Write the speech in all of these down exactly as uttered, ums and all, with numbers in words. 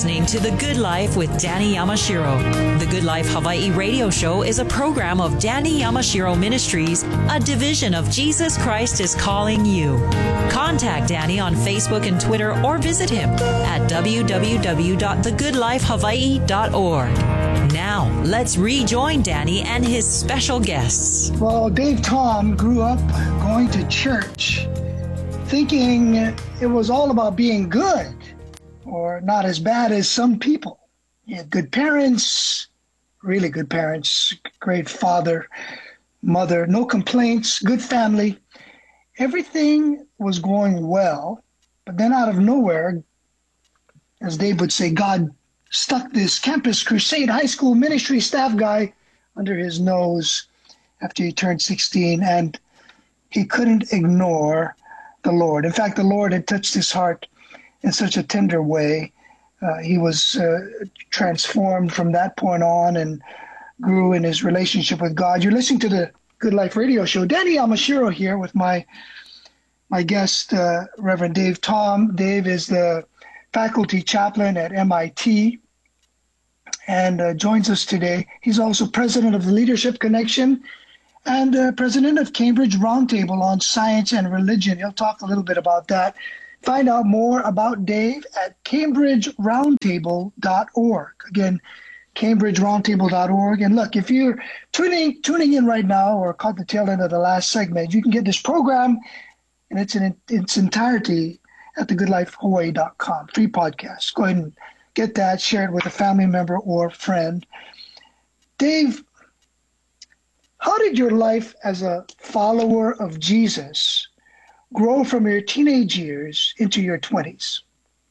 listening to The Good Life with Danny Yamashiro. The Good Life Hawaii radio show is a program of Danny Yamashiro Ministries, a division of Jesus Christ is Calling You. Contact Danny on Facebook and Twitter or visit him at w w w dot the good life hawaii dot org. Now, let's rejoin Danny and his special guests. Well, Dave Tom grew up going to church, thinking it was all about being good, or not as bad as some people. He had good parents, really good parents, great father, mother, no complaints, good family. Everything was going well, but then out of nowhere, as Dave would say, God stuck this Campus Crusade high school ministry staff guy under his nose after he turned sixteen, and he couldn't ignore the Lord. In fact, the Lord had touched his heart in such a tender way. Uh, he was uh, transformed from that point on and grew in his relationship with God. You're listening to the Good Life radio show. Danny Yamashiro here with my my guest, uh, Reverend Dave Tom. Dave is the faculty chaplain at M I T and uh, joins us today. He's also president of the Leadership Connection and uh, president of Cambridge Roundtable on Science and Religion. He'll talk a little bit about that. Find out more about Dave at cambridge roundtable dot org. Again, cambridge roundtable dot org. And look, if you're tuning tuning in right now or caught the tail end of the last segment, you can get this program in its, in its entirety at the good life hawaii dot com. Free podcast. Go ahead and get that, share it with a family member or friend. Dave, how did your life as a follower of Jesus grow from your teenage years into your twenties?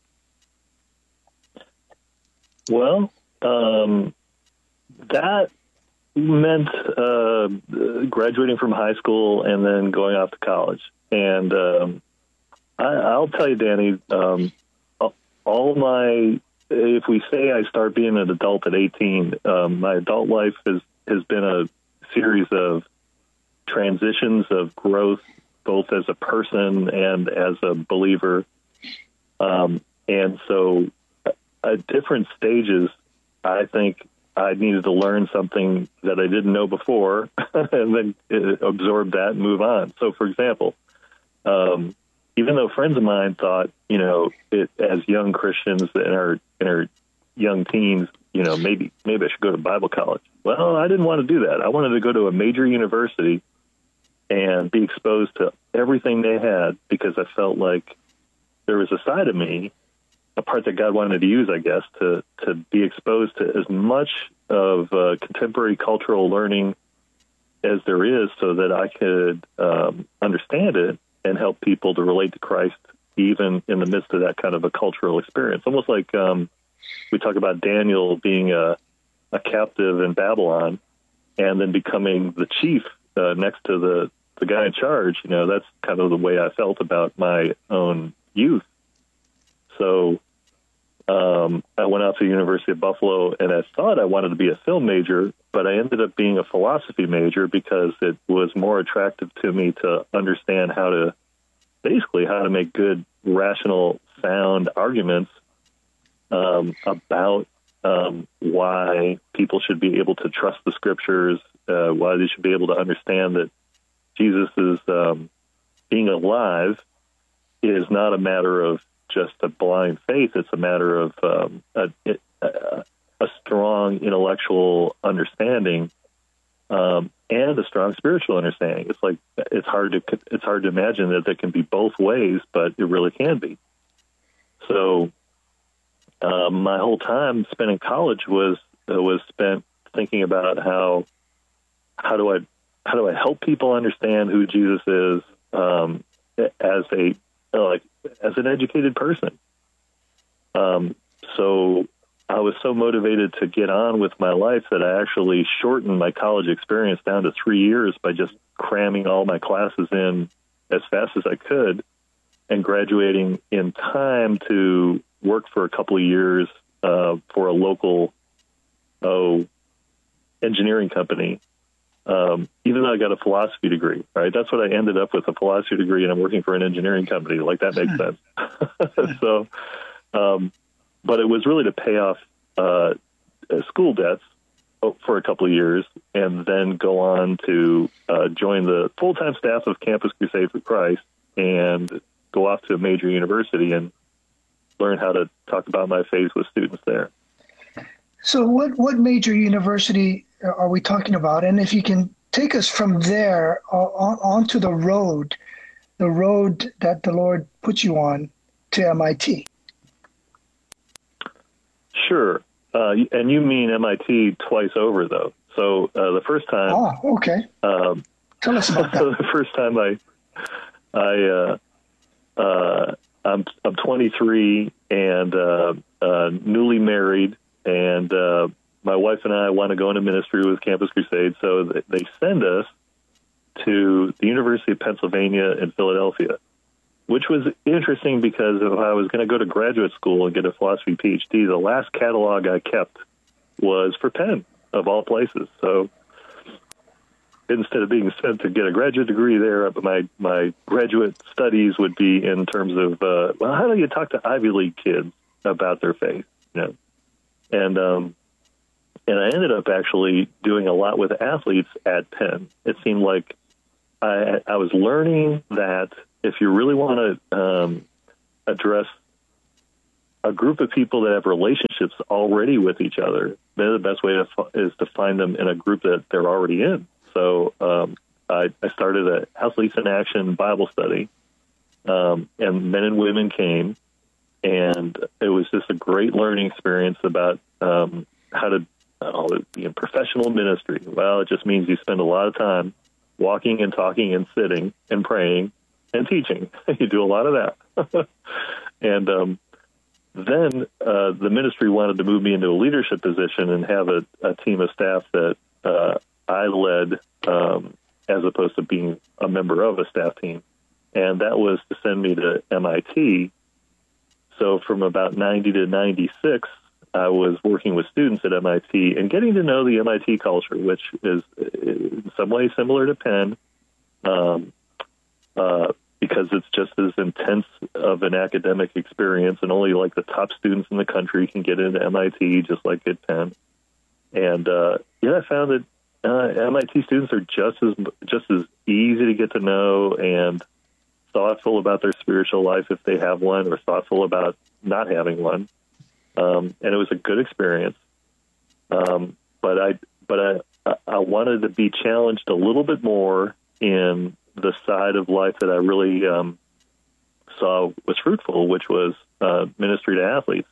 Well, um, that meant uh, graduating from high school and then going off to college. And um, I, I'll tell you, Danny, um, all my, if we say I start being an adult at eighteen, um, my adult life has, has been a series of transitions of growth, both as a person and as a believer. Um, and so at different stages, I think I needed to learn something that I didn't know before and then absorb that and move on. So, for example, um, even though friends of mine thought, you know, it, as young Christians in our, in our young teens, you know, maybe, maybe I should go to Bible college. Well, I didn't want to do that. I wanted to go to a major university and be exposed to everything they had, because I felt like there was a side of me, a part that God wanted to use, I guess, to, to be exposed to as much of uh, contemporary cultural learning as there is, so that I could um, understand it and help people to relate to Christ, even in the midst of that kind of a cultural experience. Almost like um, we talk about Daniel being a, a captive in Babylon and then becoming the chief uh, next to the the guy in charge. You know, that's kind of the way I felt about my own youth. So um, I went out to the University of Buffalo, and I thought I wanted to be a film major, but I ended up being a philosophy major because it was more attractive to me to understand how to, basically how to make good, rational, sound arguments um, about um, why people should be able to trust the scriptures, uh, why they should be able to understand that Jesus is um, being alive is not a matter of just a blind faith. It's a matter of um, a, a, a strong intellectual understanding um, and a strong spiritual understanding. It's like it's hard to it's hard to imagine that there can be both ways, but it really can be. So um, my whole time spent in college was uh, was spent thinking about how how do I how do I help people understand who Jesus is um, as a uh, like as an educated person. Um, so I was so motivated to get on with my life that I actually shortened my college experience down to three years by just cramming all my classes in as fast as I could and graduating in time to work for a couple of years uh, for a local oh, engineering company. Um, even though I got a philosophy degree, right? That's what I ended up with, a philosophy degree, and I'm working for an engineering company. Like, that makes sense. So, um, but it was really to pay off uh, school debts for a couple of years, and then go on to uh, join the full-time staff of Campus Crusade for Christ and go off to a major university and learn how to talk about my faith with students there. So what, what major university are we talking about? And if you can take us from there uh, on, onto the road, the road that the Lord put you on to M I T. Sure. Uh, and you mean M I T twice over, though. So uh, the first time... Oh, okay. Um, Tell us about that. The first time I... I uh, uh, I'm, I'm twenty-three and uh, uh, newly married, and uh, my wife and I want to go into ministry with Campus Crusade, so they send us to the University of Pennsylvania in Philadelphia, which was interesting because if I was going to go to graduate school and get a philosophy P H D, the last catalog I kept was for Penn, of all places. So instead of being sent to get a graduate degree there, my my graduate studies would be in terms of, uh, well, how do you talk to Ivy League kids about their faith? You know? And um, and I ended up actually doing a lot with athletes at Penn. It seemed like I, I was learning that if you really want to um, address a group of people that have relationships already with each other, then the best way to, is to find them in a group that they're already in. So um, I, I started a Athletes in Action Bible study, um, and men and women came, and it was just a great learning experience about um, how to uh, be in professional ministry. Well, it just means you spend a lot of time walking and talking and sitting and praying and teaching. You do a lot of that. and um, then uh, the ministry wanted to move me into a leadership position and have a, a team of staff that uh, I led um, as opposed to being a member of a staff team. And that was to send me to M I T. So from about ninety to ninety-six, I was working with students at M I T and getting to know the M I T culture, which is in some ways similar to Penn, um, uh, because it's just as intense of an academic experience, and only like the top students in the country can get into M I T, just like at Penn. And uh, yeah, I found that uh, M I T students are just as just as easy to get to know and thoughtful about their spiritual life if they have one, or thoughtful about not having one. Um, and it was a good experience. Um, but I, but I, I wanted to be challenged a little bit more in the side of life that I really um, saw was fruitful, which was uh, ministry to athletes.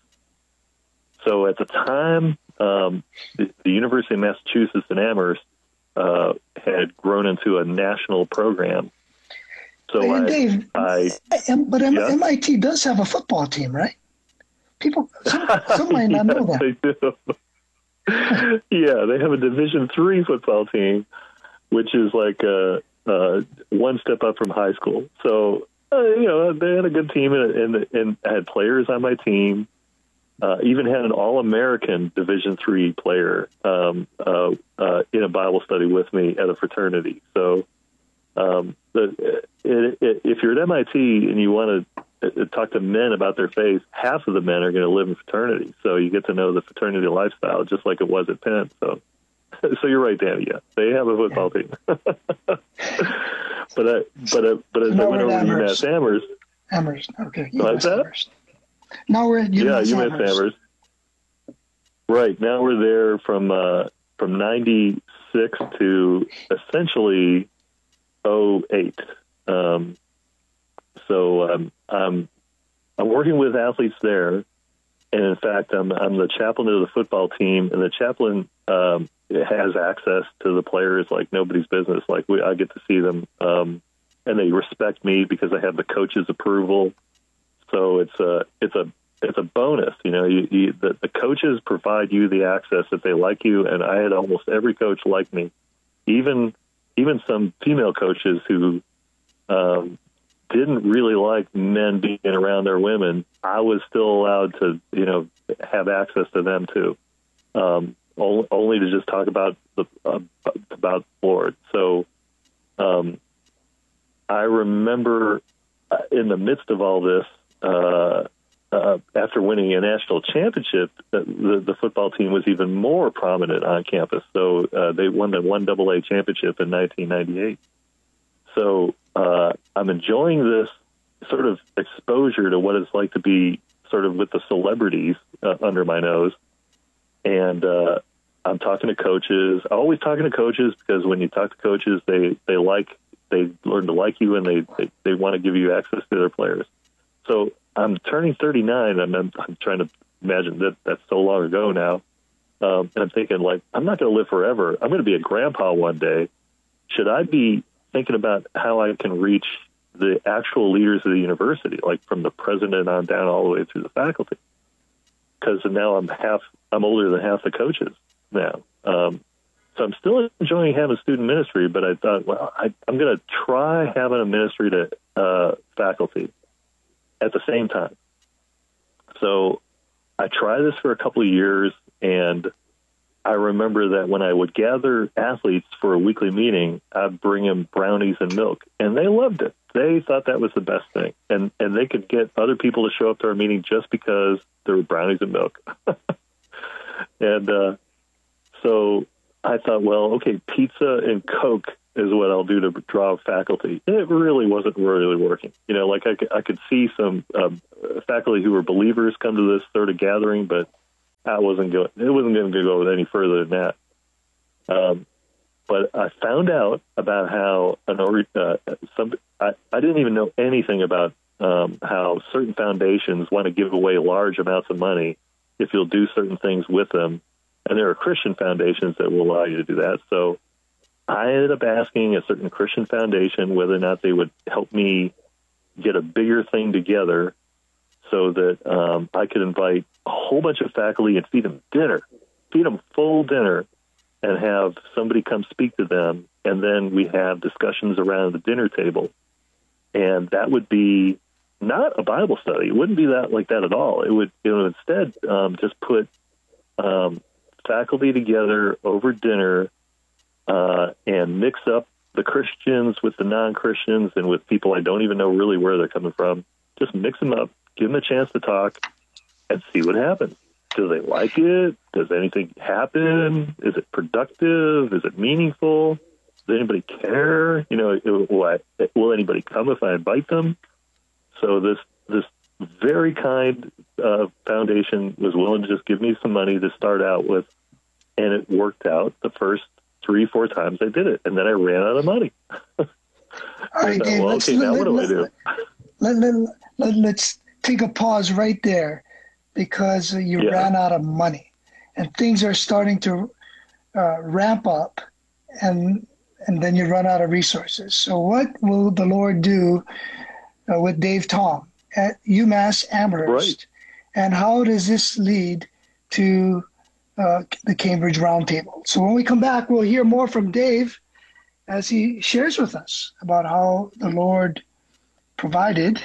So at the time, um, the, the University of Massachusetts in Amherst uh, had grown into a national program. So and I, Dave, I, but M- yeah? M I T does have a football team, right? People, some, some might not yes, know that. They do. Yeah, they have a Division three football team, which is like uh, uh, one step up from high school. So uh, you know, they had a good team, and, and, and had players on my team. Uh, even had an All-American Division three player um, uh, uh, in a Bible study with me at a fraternity. So. Um, the, it, it, if you're at M I T and you want to talk to men about their faith, half of the men are going to live in fraternity. So you get to know the fraternity lifestyle, just like it was at Penn. So, so you're right, Danny. Yeah, they have a football team. but I, but I, but as I went over to UMass Amherst, Amherst, okay, what's that? Amherst. Now we're at UMass yeah, UMass Amherst. Amherst. Right now we're there from uh, from ninety-six to essentially oh eight. Um, so um, I'm I'm working with athletes there, and in fact, I'm I'm the chaplain of the football team, and the chaplain um, has access to the players like nobody's business. Like we, I get to see them, um, and they respect me because I have the coach's approval. So it's a it's a it's a bonus, you know. You, you, the, the coaches provide you the access if they like you, and I had almost every coach like me, even. Even some female coaches who um, didn't really like men being around their women, I was still allowed to, you know, have access to them too, um, only to just talk about the uh, about Lord. So um, I remember in the midst of all this, uh, uh, after winning a national championship, the, the, the football team was even more prominent on campus. So uh, they won the one double A championship in nineteen ninety-eight. So uh, I'm enjoying this sort of exposure to what it's like to be sort of with the celebrities uh, under my nose. And uh, I'm talking to coaches, always talking to coaches, because when you talk to coaches, they, they like, they learn to like you, and they, they, they want to give you access to their players. So I'm turning thirty-nine, and I'm, I'm trying to imagine that that's so long ago now. Um, and I'm thinking, like, I'm not going to live forever. I'm going to be a grandpa one day. Should I be thinking about how I can reach the actual leaders of the university, like from the president on down all the way through the faculty? Because now I'm half, I'm older than half the coaches now. Um, so I'm still enjoying having student ministry, but I thought, well, I, I'm going to try having a ministry to uh, faculty at the same time. So I tried this for a couple of years, and I remember that when I would gather athletes for a weekly meeting, I'd bring them brownies and milk, and they loved it. They thought that was the best thing. And and they could get other people to show up to our meeting just because there were brownies and milk. and uh, so I thought, well, okay, pizza and Coke is what I'll do to draw faculty. And it really wasn't really working. You know, like I could, I could see some um, faculty who were believers come to this sort of gathering, but that wasn't going. It wasn't going to go any further than that. Um, but I found out about how an uh, some. I, I didn't even know anything about um, how certain foundations want to give away large amounts of money if you'll do certain things with them, and there are Christian foundations that will allow you to do that. So I ended up asking a certain Christian foundation whether or not they would help me get a bigger thing together, so that um, I could invite a whole bunch of faculty and feed them dinner, feed them full dinner, and have somebody come speak to them. And then we have discussions around the dinner table. And that would be not a Bible study. It wouldn't be that like that at all. It would, it would instead um, just put um, faculty together over dinner uh, and mix up the Christians with the non-Christians and with people I don't even know really where they're coming from. Just mix them up, give them a chance to talk, and see what happens. Do they like it? Does anything happen? Is it productive? Is it meaningful? Does anybody care? You know, will, I, will anybody come if I invite them? So this this very kind uh, foundation was willing to just give me some money to start out with, and it worked out the first three, four times I did it, and then I ran out of money. All right, Dave, well, let's, okay, now let, what do let, I do? Let, let, let, let's take a pause right there, because you yeah. ran out of money, and things are starting to uh, ramp up, and and then you run out of resources. So what will the Lord do uh, with Dave Tom at UMass Amherst? Right. And how does this lead to uh, the Cambridge Roundtable? So when we come back, we'll hear more from Dave as he shares with us about how the Lord provided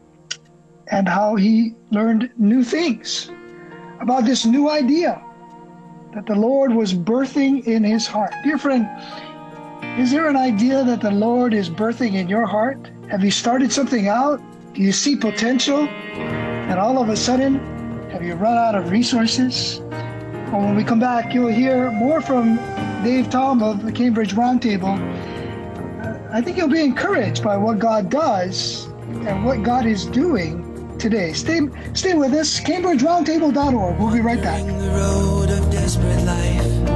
and how he learned new things about this new idea that the Lord was birthing in his heart. Dear friend, is there an idea that the Lord is birthing in your heart? Have you started something out? Do you see potential? And all of a sudden, have you run out of resources? Well, when we come back, you'll hear more from Dave Tom of the Cambridge Roundtable. Uh, I think you'll be encouraged by what God does and what God is doing today. Stay, stay with us, cambridge roundtable dot org. We'll be right back. The road of desperate life.